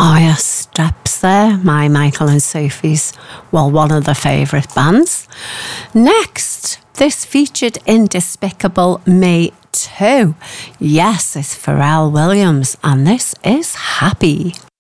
Aya Steps there, my Michael and Sophie's, well, one of the favourite bands. Next, this featured in Despicable Me 2. Yes, it's Pharrell Williams, and this is Happy.